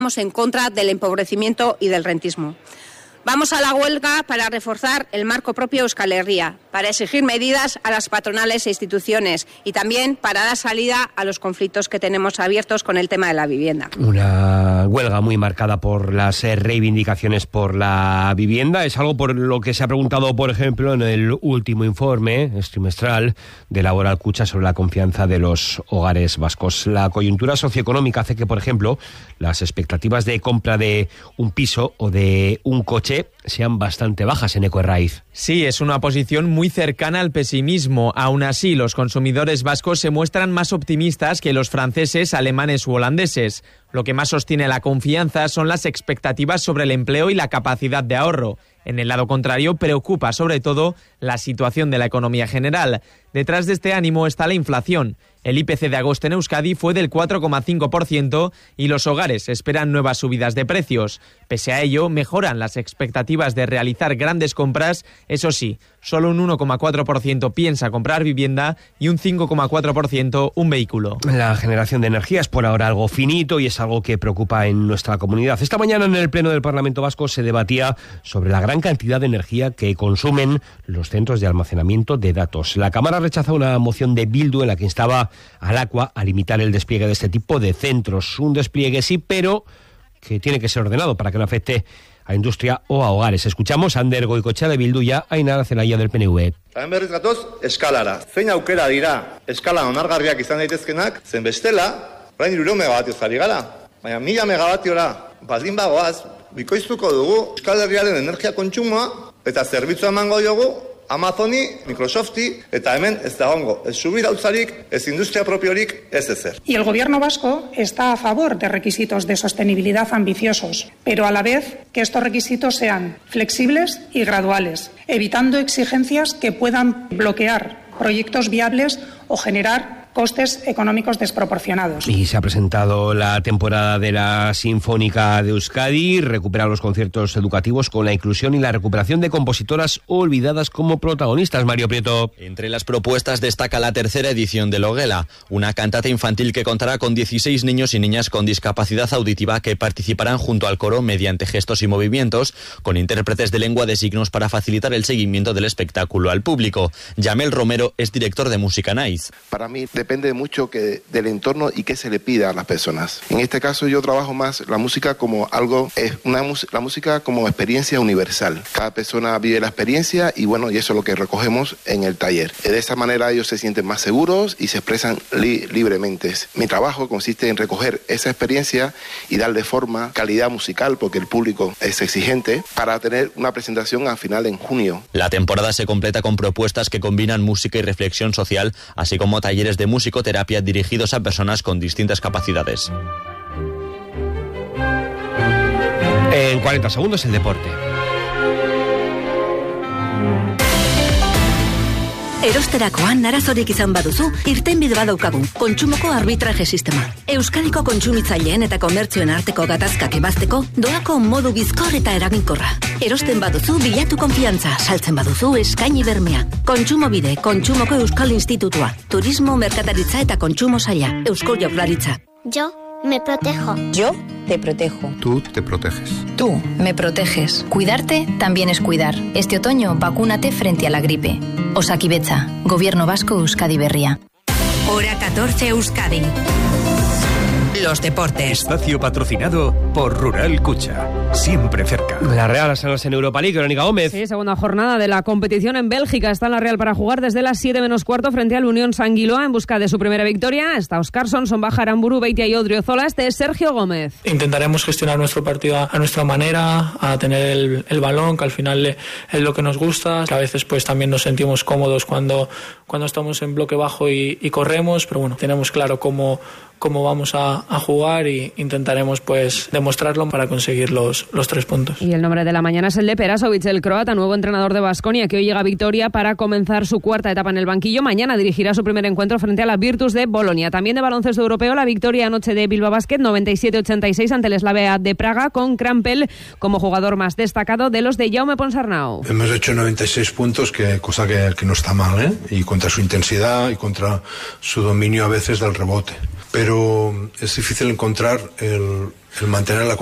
en contra del empobrecimiento y del rentismo. Vamos a la huelga para reforzar el marco propio Euskal Herria, para exigir medidas a las patronales e instituciones y también para dar salida a los conflictos que tenemos abiertos con el tema de la vivienda. Una huelga muy marcada por las reivindicaciones por la vivienda. Es algo por lo que se ha preguntado, por ejemplo, en el último informe trimestral de Laboral Kutxa sobre la confianza de los hogares vascos. La coyuntura socioeconómica hace que, por ejemplo, las expectativas de compra de un piso o de un coche sean bastante bajas en Ecoerraiz. Sí, es una posición muy cercana al pesimismo. Aún así, los consumidores vascos se muestran más optimistas que los franceses, alemanes u holandeses. Lo que más sostiene la confianza son las expectativas sobre el empleo y la capacidad de ahorro. En el lado contrario, preocupa sobre todo la situación de la economía general. Detrás de este ánimo está la inflación. El IPC de agosto en Euskadi fue del 4,5% y los hogares esperan nuevas subidas de precios. Pese a ello, mejoran las expectativas de realizar grandes compras. Eso sí, solo un 1,4% piensa comprar vivienda y un 5,4% un vehículo. La generación de energía es por ahora algo finito y es algo que preocupa en nuestra comunidad. Esta mañana en el Pleno del Parlamento Vasco se debatía sobre la gran cantidad de energía que consumen los centros de almacenamiento de datos. La Cámara rechaza una moción de Bildu en la que instaba al ACUA a limitar el despliegue de este tipo de centros. Un despliegue sí, pero que tiene que ser ordenado para que no afecte a industria o a hogares. Escuchamos a Ander Goikoetxea de Bildu y a Ainara Zelaya del PNV. Hemen berriz gatoz eskalara. Zein aukera dira eskala onargarriak izan daitezkenak, zen bestela, orain 300 megabatioz ari gara. Baina 1000 megabatiora baldin bagoaz, bikoiztuko dugu Euskal Herriaren energia kontsumoa eta zerbitzua emango diogu Amazoni, Microsofti, eta hemen ez dagongo, ez subirautzarik, ez industria propiorik, ez ezer. Y el Gobierno vasco está a favor de requisitos de sostenibilidad ambiciosos, pero a la vez que estos requisitos sean flexibles y graduales, evitando exigencias que puedan bloquear proyectos viables o generar costes económicos desproporcionados. Y se ha presentado la temporada de la Sinfónica de Euskadi, recupera los conciertos educativos con la inclusión y la recuperación de compositoras olvidadas como protagonistas. Mario Prieto. Entre las propuestas destaca la tercera edición de Loguela, una cantata infantil que contará con 16 niños y niñas con discapacidad auditiva que participarán junto al coro mediante gestos y movimientos, con intérpretes de lengua de signos para facilitar el seguimiento del espectáculo al público. Yamel Romero es director de Música Nice. Para mí depende mucho del entorno y qué se le pida a las personas. En este caso yo trabajo más la música como algo, la música como experiencia universal. Cada persona vive la experiencia y bueno, y eso es lo que recogemos en el taller. De esa manera ellos se sienten más seguros y se expresan libremente. Mi trabajo consiste en recoger esa experiencia y darle forma, calidad musical, porque el público es exigente, para tener una presentación al final en junio. La temporada se completa con propuestas que combinan música y reflexión social, así como talleres de musicoterapia dirigidos a personas con distintas capacidades. En 40 segundos el deporte. Erosterakoan arazorik izan baduzu, irtenbide badaukagu, kontsumoko arbitraje sistema. Euskadiko kontsumitzaileen eta komertzioen arteko gatazkak ebazteko, doako modu bizkor eta eraginkorra. Erosten baduzu, bilatu konfiantza, saltzen baduzu, eskaini bermea. Kontsumobide, Kontsumoko Euskal Institutua, Turismo, Merkataritza eta Kontsumo Saila, Eusko Jaurlaritza. Yo me protejo. Yo te protejo. Tú te proteges. Tú me proteges. Cuidarte también es cuidar. Este otoño, vacúnate frente a la gripe. Osakidetza, Gobierno Vasco Euskadi Berria. Hora 14 Euskadi. Los deportes. Espacio patrocinado por Rural Kutxa. Siempre cerca. La Real ha salido en Europa League, Verónica Gómez. Sí, segunda jornada de la competición en Bélgica. Está la Real para jugar desde las 7 menos cuarto frente al Unión Sanguiloa en busca de su primera victoria. Está Oscarsson, Sonbaja, Aramburu, Beitia y Odriozola. Este es Sergio Gómez. Intentaremos gestionar nuestro partido a nuestra manera, a tener el balón, que al final es lo que nos gusta. Que a veces pues también nos sentimos cómodos cuando estamos en bloque bajo y corremos, pero bueno, tenemos claro cómo vamos a jugar y intentaremos pues demostrarlo para conseguir los 3 puntos. Y el nombre de la mañana es el de Perasovic, el croata, nuevo entrenador de Baskonia, que hoy llega a Vitoria para comenzar su cuarta etapa en el banquillo. Mañana dirigirá su primer encuentro frente a la Virtus de Bolonia. También de baloncesto europeo, la victoria anoche de Bilbao Basket, 97-86 ante el Slavia de Praga, con Krampel como jugador más destacado de los de Jaume Ponsarnau. Hemos hecho 96 puntos, cosa que no está mal, ¿eh? Y contra su intensidad y contra su dominio a veces del rebote. pero es difícil encontrar el mantener la